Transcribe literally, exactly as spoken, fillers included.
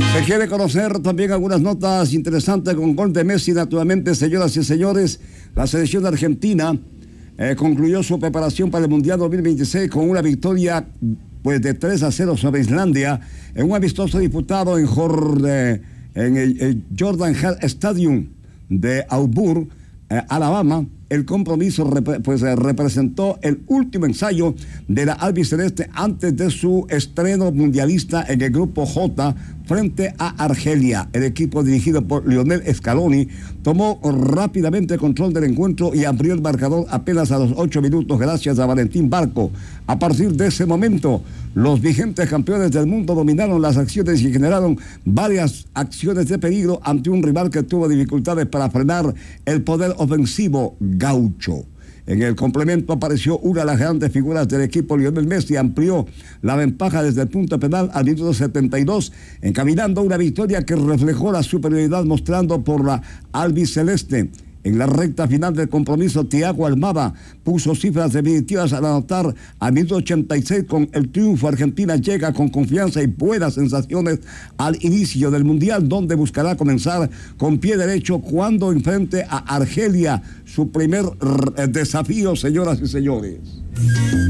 Se quiere conocer también algunas notas interesantes con gol de Messi, naturalmente, señoras y señores. La selección de Argentina eh, concluyó su preparación para el Mundial dos mil veintiséis con una victoria pues, de tres a cero sobre Islandia en un amistoso disputado en, Jord eh, en el, el Jordan Hare Stadium de Auburn, eh, Alabama. El compromiso rep pues, eh, representó el último ensayo de la albiceleste antes de su estreno mundialista en el grupo J frente a Argelia. El equipo dirigido por Lionel Scaloni tomó rápidamente control del encuentro y abrió el marcador apenas a los ocho minutos gracias a Valentín Barco. A partir de ese momento, los vigentes campeones del mundo dominaron las acciones y generaron varias acciones de peligro ante un rival que tuvo dificultades para frenar el poder ofensivo gaucho. En el complemento apareció una de las grandes figuras del equipo. Lionel Messi amplió la ventaja desde el punto penal al minuto setenta y dos, encaminando una victoria que reflejó la superioridad mostrando por la albiceleste. En la recta final del compromiso, Thiago Almada puso cifras definitivas al anotar al minuto ochenta y seis. Con el triunfo, Argentina llega con confianza y buenas sensaciones al inicio del Mundial, donde buscará comenzar con pie derecho cuando enfrente a Argelia, su primer desafío, señoras y señores.